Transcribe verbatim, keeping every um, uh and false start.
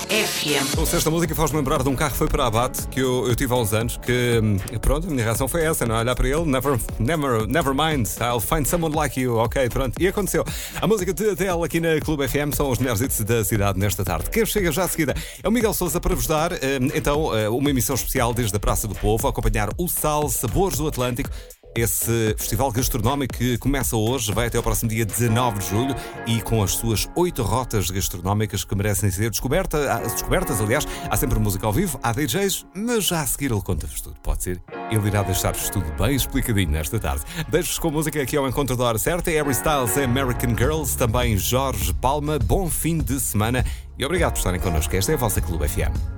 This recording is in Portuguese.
F M. Ou seja, esta música faz-me lembrar de um carro que foi para abate que eu, eu tive há uns anos, que pronto, a minha reação foi essa, não é? Olhar para ele, never, never, never mind, I'll find someone like you, ok, pronto. E aconteceu. A música de Adele aqui na Clube F M são os melhores hits da cidade nesta tarde. Quem chega já a seguida é o Miguel Sousa para vos dar, então, uma emissão especial desde a Praça do Povo, a acompanhar o Sal, Sabores do Atlântico. Esse festival gastronómico que começa hoje, vai até ao próximo dia dezanove de julho e com as suas oito rotas gastronómicas que merecem ser descoberta, descobertas. Aliás, há sempre música ao vivo, há D Js, mas já a seguir ele conta-vos tudo, pode ser? Ele irá deixar-vos tudo bem explicadinho nesta tarde. Deixo-vos com a música aqui ao encontro da hora certa. Harry Styles, American Girls, também Jorge Palma. Bom fim de semana e obrigado por estarem connosco. Esta é a vossa Clube F M.